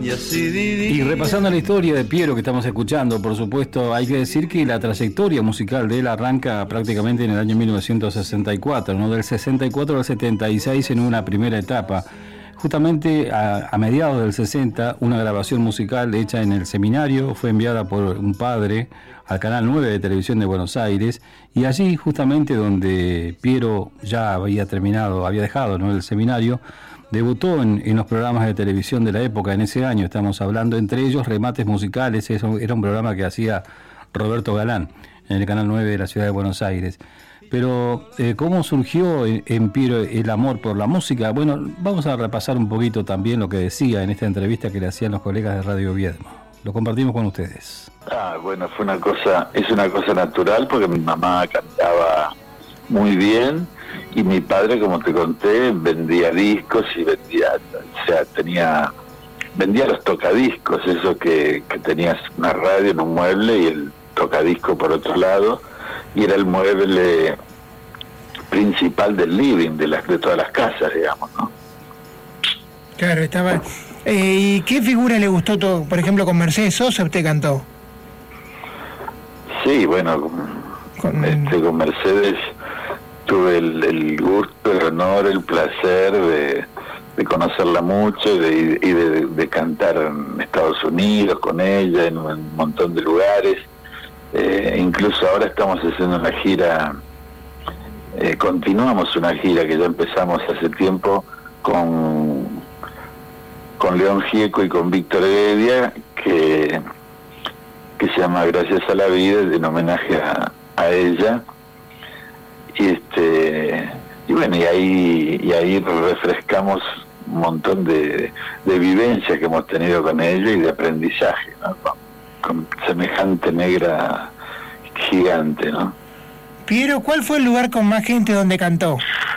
Y repasando la historia de Piero que estamos escuchando, por supuesto, hay que decir que la trayectoria musical de él arranca prácticamente en el año 1964, ¿no? Del 64 al 76 en una primera etapa. Justamente a mediados del 60, una grabación musical hecha en el seminario fue enviada por un padre al Canal 9 de Televisión de Buenos Aires, y allí justamente donde Piero ya había dejado, ¿no?, el seminario, debutó en los programas de televisión de la época, en ese año estamos hablando, entre ellos Remates Musicales. Eso era un programa que hacía Roberto Galán en el Canal 9 de la ciudad de Buenos Aires. Pero, ¿cómo surgió en Piero el amor por la música? Bueno, vamos a repasar un poquito también lo que decía en esta entrevista que le hacían los colegas de Radio Viedma. Lo compartimos con ustedes. Bueno, es una cosa natural, porque mi mamá cantaba muy bien y mi padre, como te conté, vendía discos y vendía los tocadiscos, eso que tenías una radio en un mueble y el tocadisco por otro lado, y era el mueble principal del living de todas las casas, digamos, ¿no? Claro, estaba. ¿Y qué figura le gustó todo? Por ejemplo, con Mercedes Sosa usted cantó. Sí, bueno, con Mercedes tuve el gusto, el honor, el placer de conocerla mucho y de cantar en Estados Unidos con ella, en un montón de lugares. Incluso ahora estamos haciendo una gira, continuamos una gira que ya empezamos hace tiempo con León Gieco y con Víctor Heredia, que se llama Gracias a la Vida, en homenaje a ella. Y bueno, y ahí refrescamos un montón de vivencias que hemos tenido con ella y de aprendizaje, ¿no? Con semejante negra gigante, ¿no? Piero, ¿cuál fue el lugar con más gente donde cantó?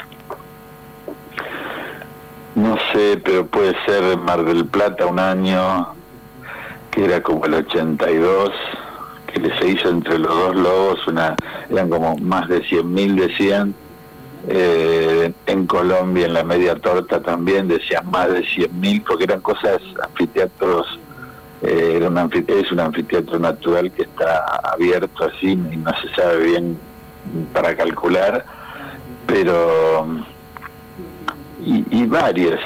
No sé, pero puede ser Mar del Plata, un año que era como el 82, que se hizo entre los dos lobos, eran como más de 100.000, decían. En Colombia, en la Media Torta también decían más de 100.000, porque eran cosas, anfiteatros. Es un anfiteatro natural que está abierto así y no se sabe bien para calcular, pero y varias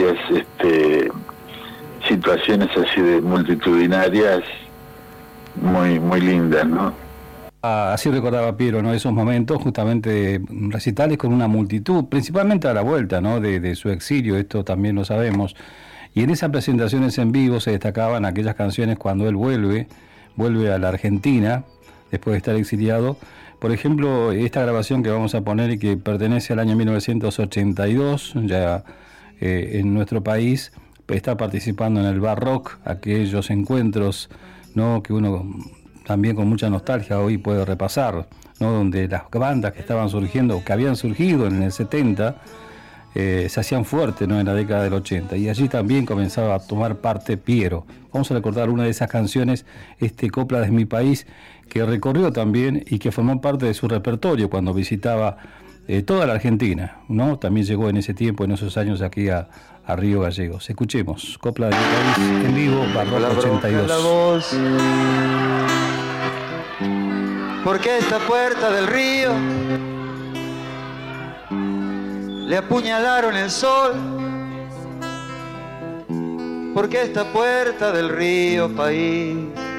situaciones así de multitudinarias muy muy lindas, ¿no? Así recordaba Piero, ¿no?, esos momentos, justamente recitales con una multitud, principalmente a la vuelta, ¿no?, de su exilio, esto también lo sabemos. Y en esas presentaciones en vivo se destacaban aquellas canciones cuando él vuelve a la Argentina, después de estar exiliado. Por ejemplo, esta grabación que vamos a poner y que pertenece al año 1982, ya en nuestro país, está participando en el Bar Rock, aquellos encuentros, ¿no?, que uno también con mucha nostalgia hoy puede repasar, ¿no?, donde las bandas que estaban surgiendo, que habían surgido en el 70, se hacían fuertes, ¿no?, en la década del 80, y allí también comenzaba a tomar parte Piero. Vamos a recordar una de esas canciones, Copla de mi país, que recorrió también y que formó parte de su repertorio cuando visitaba toda la Argentina, ¿no? También llegó en ese tiempo, en esos años, aquí a Río Gallegos. Escuchemos Copla de mi país en vivo, Bar Rock 82. Porque esta puerta del río le apuñalaron el sol, porque esta puerta del río país